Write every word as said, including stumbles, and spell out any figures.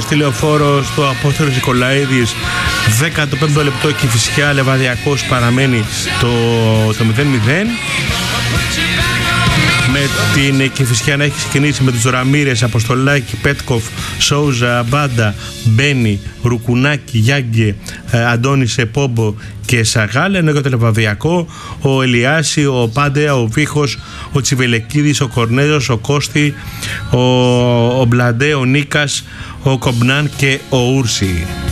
τηλεοφόρος του Απόστολος Νικολαίδης, δέκατο πέμπτο λεπτό Κηφισιά Λεβαδιακός παραμένει το, το μηδέν μηδέν. Με την Κηφισιά να έχει ξεκινήσει με τους Ραμίρες, Αποστολάκη, Πέτκοφ, Σόουζα, Μπάντα, Μπένι, Ρουκουνάκη, Γιάγκε, Αντώνης, Πόμπο και Σαγάλ. Ενώ για το Λεβαδιακό ο Ελιάση, ο Πάντεα, ο Βίχος, ο Τσιβελεκίδης, ο Κορνέζος, ο Κώστη, ο, ο Μπλαντέ, ο Νίκας, ο Κομπνάν και ο Ούρση.